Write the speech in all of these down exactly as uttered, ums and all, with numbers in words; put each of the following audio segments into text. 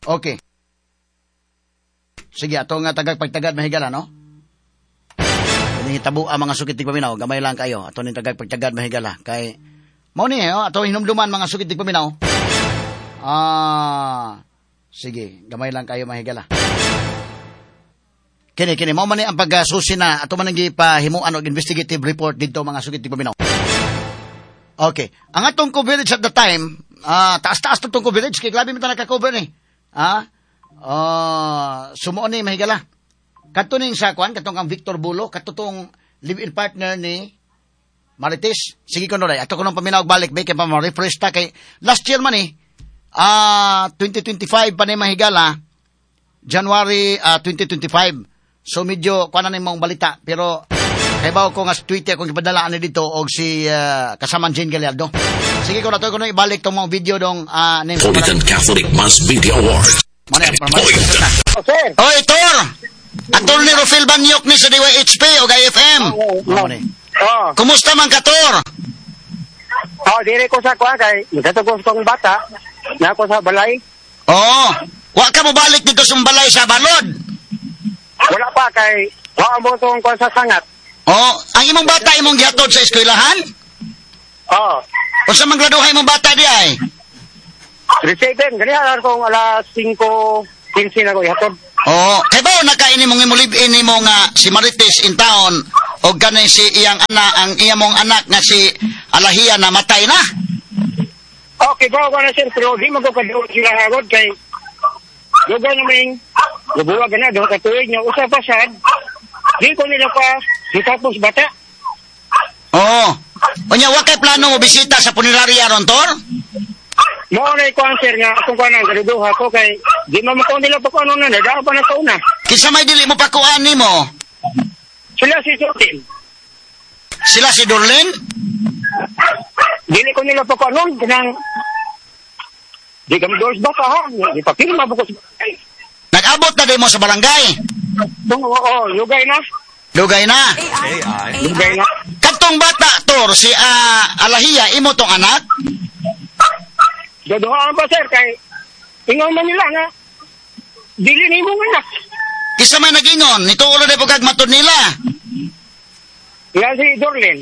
Okay. Sige, ato nga tagagpagtagad mahigala, no? Kung hitabo ang mga sukit tig paminaw, gamay lang kayo. Ato ning tagagpagtagad mahigala. Kay, mao ni, oh, ato hinumduman mga sukit tig paminaw. Ah, sige, gamay lang kayo mahigala. Kini, kini, mao man ni ang pagsusi na, ato man nang gipahimuan og investigative report dito mga sukit tig paminaw. Okay. Ang atong coverage at the time, ah, taas-taas itong coverage, kaya grabe mo ito nakakover ni. Ah, uh, sumuon ni mahigala. Katuning sa kwan, katong ang Victor Bulo, katutong live-in partner ni Marites. Sige ko no, ato ko nung paminawag balik, ba, kaya pa ma-refresh ta kay last year man eh, ah, uh, twenty twenty-five pa ni mahigala, January uh, twenty twenty-five. So medyo, kwan na ni mong balita, pero kaya ba ko nga sa Twitter kung ipadalaan ni dito og si uh, kasaman Jane Gallardo. Sige ko na to, ko na ibalik itong mga video dong uh, names. Politan Catholic Mass Media Awards. Mani, Politan. Oy, Tor! Atol ni Rufil Banyok ni sa D Y H P o I F M. Oh. Oh. Kumusta man ka, Tor? Oh, dire ko sa kwa kay nagtatugos kong bata na ako sa balay. Oo. Wa ka mo balik dito sa balay sa Balod. Wala pa kay wa mo tong kwa sa sangat. Oh, ang imong bata imong gihatod sa eskwelahan? Oh. O sa manggraduhay imong bata di ay? Receive ganihan kong alas singko fifteen na ko ihatod. Oh, kay ba nakaini mong imulib-in nimo nga si Marites in town o ganay si iyang ana ang iya mong anak nga si Alahia na matay na? Okay, ba ko na sir pero di mo ko kadto sila hagod kay lugar naming lubuwag na do ka tuig nya usa pa sad. Di ko nila pa ditapos bata. Oh. Unya wa kay plano mo bisita sa punerarya ron, Tor? Mo na ko answer nga kung kanang gaduha ko kay di mo mo nila pa kuno na daan pa na kauna. Kinsa may dili mo pakuan nimo? Sila si Sotin. Sila si Dorlin? Dili ko nila pa kuno kanang di kami doors ba ha? Di pa pirma buko. Nag-abot na din mo sa barangay? Oo, oo, lugay na. Lugay na? A I. Lugay na. Katong bata, Tor, si uh, Alahia, imo tong anak? Daduhaan pa, sir, kay ingaw man nila nga. Dili ni mo anak. Kisa may nag-ingon, nito ulo na pagkagmatod nila. Yan si Dorlin.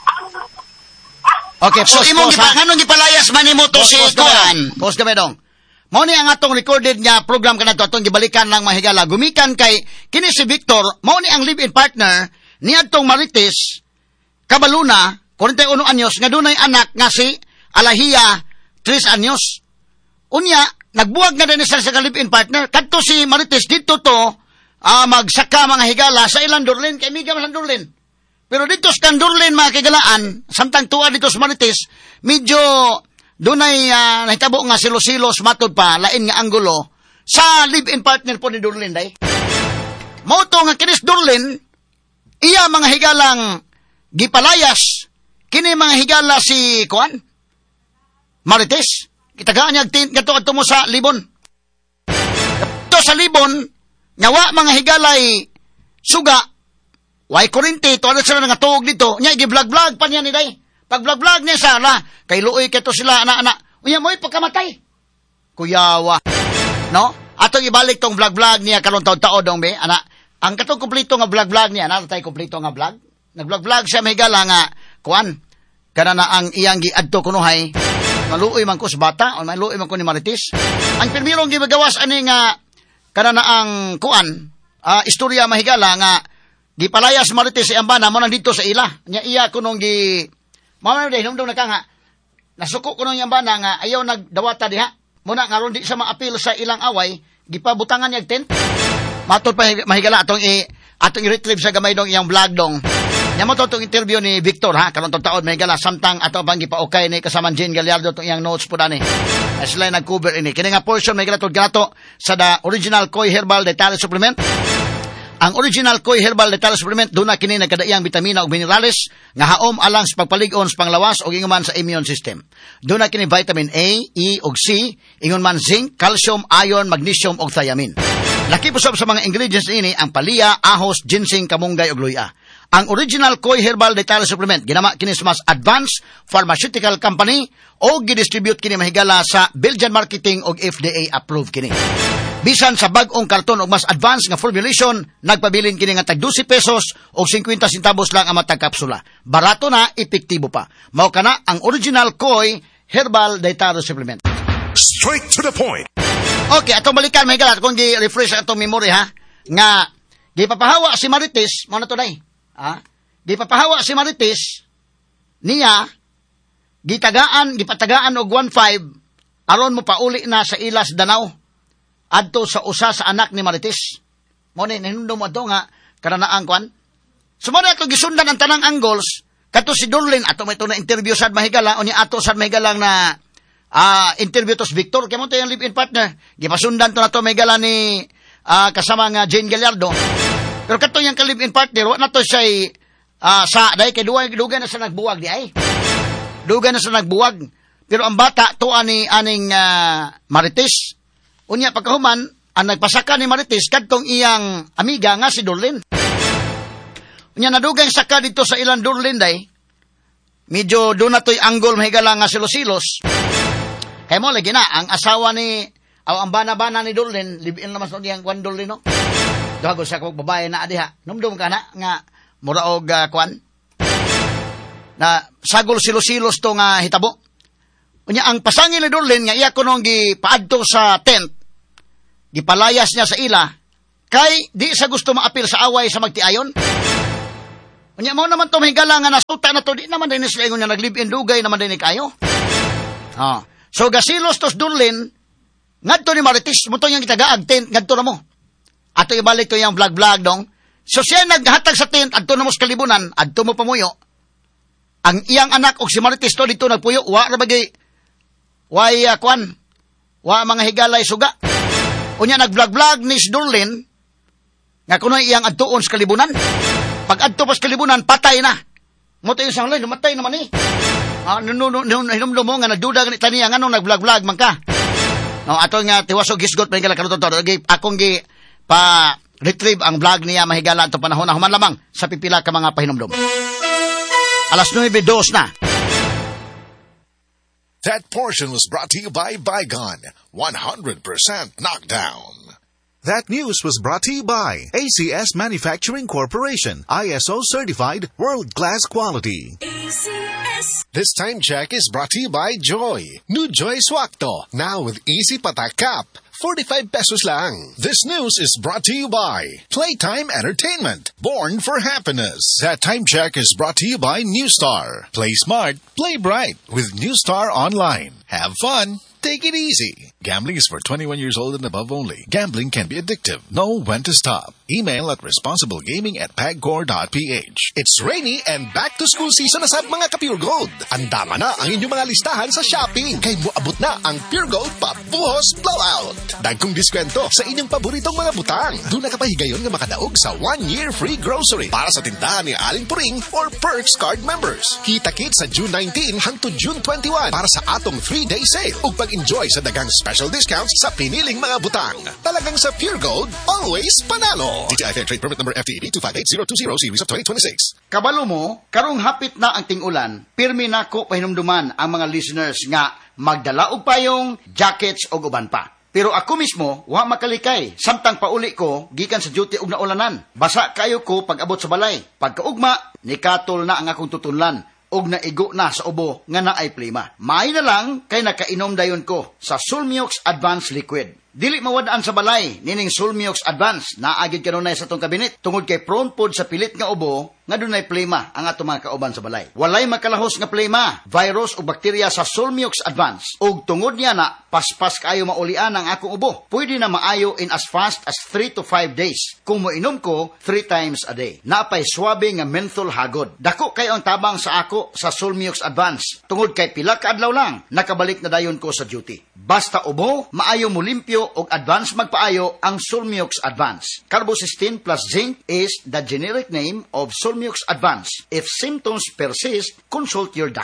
Okay, so imong gipanganong gipalayas man nimo to si Kuan. Pause kami dong. Mao ni ang atong recorded nga program kanadto atong gibalikan lang mahigala. Gumikan kay kini si Victor, mao ni ang live-in partner ni adtong Marites Cabaluna, forty-one anyos nga dunay anak nga si Alahia three anyos. Unya, nagbuwag nga din sa sa live-in partner. Kadto si Marites dito to uh, magsaka mga higala sa ilang Dorlin kay miga man Dorlin. Pero dito sa Dorlin mga kigalaan, samtang tuwa dito sa Marites, medyo dunay uh, nahitabo nga silo-silos matod pa lain nga anggulo sa live-in partner po ni Dorlin day. Mao to nga kinis Dorlin iya mga higalang gipalayas kini mga higala si Kuan Marites kitagaan niya gato adto mo sa Libon. To sa Libon nyawa mga higalay suga way kurente to ano sila nga tuog dito nya gi-vlog-vlog pa niya ni day. Pag vlog-vlog niya sana, kay luoy kato sila, anak-anak, unya mo'y pagkamatay. Kuyawa. No? Atong ibalik tong vlog-vlog niya, karon taon-taon dong, be, anak. Ang katong kumplito nga vlog-vlog niya, anak, tayo kumplito nga vlog. Nag-vlog-vlog siya, may gala nga, kuan, kana na ang iyang giadto kunuhay, maluoy man ko sa bata, o maluoy man ko ni Marites. Ang pirmirong gimagawas, ani nga, kana na ang, kuan, uh, istorya mahigala nga, gipalayas Marites sa ambana, mo nang dito sa ila. Nya iya kunong gi, Mama day humdum na ka nga. Nasuko ko nung yambana nga ayaw nagdawata diha. Muna nga ron di sa maapil sa ilang away, gipabutangan niya tent. Matod pa mahigala atong i atong i-retrieve sa gamay dong iyang vlog dong. Nya mo to tong interview ni Victor ha, karon taon mahigala samtang ato bang gipa-okay ni kasaman Jane Gallardo tong iyang notes po dani. As sila nag-cover ini. Kini nga portion mahigala tod gato sa the original Koy Herbal Detail Supplement. Ang original Koy Herbal Detail Supplement duna kini nagkadaiyang bitamina ug minerales nga haom alang sa pagpalig-on sa panglawas ug ingon man sa immune system. Duna kini vitamin A, E ug C, ingon man zinc, calcium, iron, magnesium ug thiamine. Laki pusab sa mga ingredients ini ang palya, ahos, ginseng, kamunggay ug luya. Ang original Koy Herbal Detail Supplement ginama kini sa mas advanced pharmaceutical company o gidistribute kini mahigala sa Belgian marketing ug F D A approved kini. Bisan sa bag-ong karton og mas advanced nga formulation, nagpabilin kini nga tag twelve pesos o fifty centavos lang ang matag kapsula. Barato na, epektibo pa. Mao kana ang original Koi Herbal Dietary Supplement. Straight to the point. Okay, atong balikan may galat kung gi-refresh atong memory ha. Nga gipapahawa si Marites, mo na to day. Ha? Gipapahawa si Marites niya gitagaan, gipatagaan og one five aron mo pauli na sa ilas Danau adto sa usa sa anak ni Marites. Mo ni hinumdum mo ato nga kananaan kwan. Sumara ato gisundan ang tanang angles kadto si Dorlin ato may to na interview sad mahigala unya ato sad mahigalang na ah uh, interview tos Victor kay mo to yung live-in partner. Gipasundan to na to mahigala ni uh, kasama nga Jane Gallardo. Pero kadto yang ka live-in partner wa na to siya uh, sa dai kay duwa dugan na sa nagbuwag di ay. Dugan na sa nagbuwag. Pero ang bata to ani aning uh, Marites. Unya pagkahuman, ang nagpasaka ni Marites kadtong iyang amiga nga si Dorlin. Unya nadugang saka dito sa ilang Dorlin day, medyo doon na to'y anggol mahigala nga silos-silos. Kaya mo, lagi na, ang asawa ni, aw ang bana-bana ni Dorlin, live-in naman sa niyang kwan Dorlin, no? Dago sa kong babae na adiha. Numdum ka na, nga, muraog uh, kwan. Na sagol silos-silos to nga hitabo. Unya ang pasangil ni Dorlin nga iya kuno gipaadto sa tent. Gipalayas niya sa ila kay di sa gusto maapil sa away sa magtiayon. Unya mo naman to mahigala nga nasuta na to di naman din sila ingon nga naglive-in dugay naman din kayo. Ah, so gasilos tos Dorlin ngadto ni Marites mo to yang gitagaag tent ngadto na mo. Ato ibalik to yang vlog-vlog dong. So siya naghatag sa tent adto na mo sa kalibunan, adto mo pamuyo. Ang iyang anak og si Marites to dito nagpuyo wa ra bagay Way, uh, kwan, wa mga higalay suga. Unya nag-vlog-vlog ni si Dorlin, nga kuno iyang adtuon sa kalibunan. Pag adto pa sa kalibunan, patay na. Mo tayo sa halay, namatay naman eh. Ah, hinumdum mo nga nagduda ganit taniya, nga nung nag-vlog-vlog man ka. No, ato nga tiwasog gisgot, pa higala kanuto to. Akong gi, pa, retrieve ang vlog niya mahigala ito panahon na human lamang sa pipila ka mga pahinumdum. Alas nine dos na. That portion was brought to you by Bygone, one hundred percent knockdown. That news was brought to you by A C S Manufacturing Corporation, I S O certified, world-class quality. A C S. This time check is brought to you by Joy. New Joy Swakto, now with easy patak cap. forty-five pesos lang. This news is brought to you by Playtime Entertainment, born for happiness. That time check is brought to you by New Star. Play smart, play bright with New Star Online. Have fun. Take it easy. Gambling is for twenty-one years old and above only. Gambling can be addictive. Know when to stop. Email at responsiblegaming at pagcor dot p h. It's rainy and back to school season na sa mga ka-Pure Gold. Andama na ang inyong mga listahan sa shopping. Kay moabot na ang Pure Gold Pabuhos Blowout. Dagkong diskwento sa inyong paboritong mga butang. Doon na kapahigayon nga makadaog sa one-year free grocery para sa tindahan ni Aling Puring or Perks Card members. Kita-kit sa June nineteenth hangtod June twenty-one para sa atong three-day sale ug pag-enjoy sa dagang special discounts sa piniling mga butang. Talagang sa Pure Gold, always panalo. D T I Fair Trade Permit Number F T E D two five eight zero two zero Series of twenty twenty-six. Kabalo mo, karong hapit na ang ting-ulan, pirmi nako pahinumduman ang mga listeners nga magdala og payong, jackets o uban pa. Pero ako mismo, wa makalikay. Samtang pauli ko, gikan sa duty og naulanan. Basa kayo ko pag abot sa balay. Pagkaugma, nikatol na ang akong tutunlan. Og naigo na sa ubo nga naay plima. Maay na lang kay nakainom dayon ko sa Sulmiox Advanced Liquid. Dili mawadaan sa balay, nining Sulmiox Advance, naagid kanunay sa tong kabinet, tungod kay prone pod sa pilit nga ubo, nga dunay plema ang ato mga kauban sa balay. Walay makalahos nga plema, virus o bakterya sa Sulmiox Advance. Og tungod niya na, paspas kayo maulian ang akong ubo. Pwede na maayo in as fast as three to five days. Kung moinom ko, three times a day. Napay swabe nga menthol hagod. Dako kayo ang tabang sa ako sa Sulmiox Advance. Tungod kay pila ka adlaw lang, nakabalik na dayon ko sa duty. Basta ubo, maayo mo limpyo og advance magpaayo ang Sulmiox Advance. Carbocysteine plus zinc is the generic name of Sulmiox Advance. If symptoms persist, consult your doctor.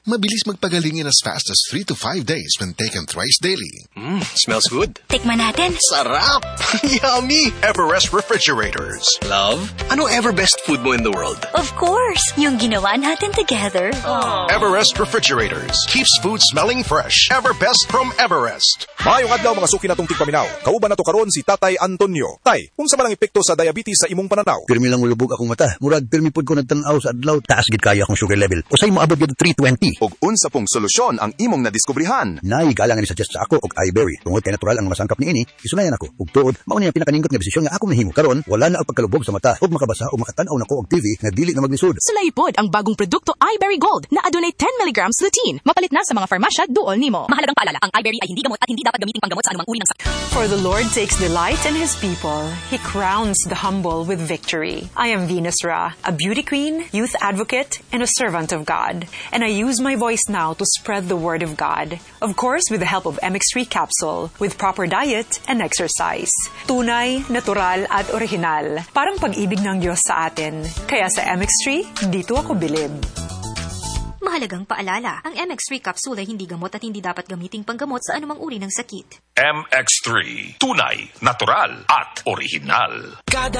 Mabilis magpagaling in as fast as three to five days when taken thrice daily. Mmm, smells good. Tikman natin. Sarap! Yummy! Everest Refrigerators. Love, ano ever best food mo in the world? Of course, yung ginawa natin together. Everest Refrigerators. Keeps food smelling fresh. Everbest from Everest. Maayong adlaw mga suki natong tigpaminaw. Kauban nato karon si Tatay Antonio. Tay, unsa man ang epekto sa diabetes sa imong pananaw? Pirmi lang ulubog akong mata. Murag pirmi pud ko nagtan-aw sa adlaw. Taas gid kaya akong sugar level. Usay mo abot gid three twenty. Og unsa pong solusyon ang imong nadiskubrihan? Nay galang ni suggest sa ako og iBerry. Tungod kay natural ang masangkap niini, isunayan ako. Ug tuod, mao ni ang pinakaningot nga desisyon nga ako mahimo karon. Wala na ang pagkalubog sa mata ug makabasa o makatan-aw nako og T V nga dili na maglisod. Sulaipod ang bagong produkto iBerry Gold na adunay ten milligrams lutein. Mapalit na sa mga farmasya duol nimo. Mahalagang paalala, ang iBerry ay hindi gamot at hindi dapat gamiting panggamot sa anumang uri ng sakit. For the Lord takes delight in His people. He crowns the humble with victory. I am Venus Ra, a beauty queen, youth advocate, and a servant of God. And I use my voice now to spread the word of God. Of course, with the help of M X three capsule, with proper diet and exercise. Tunay, natural, at original. Parang pag-ibig ng Diyos sa atin. Kaya sa M X three, dito ako bilib. Mahalagang paalala, ang M X three capsule ay hindi gamot at hindi dapat gamiting panggamot sa anumang uri ng sakit. M X three, tunay, natural, at original. Kada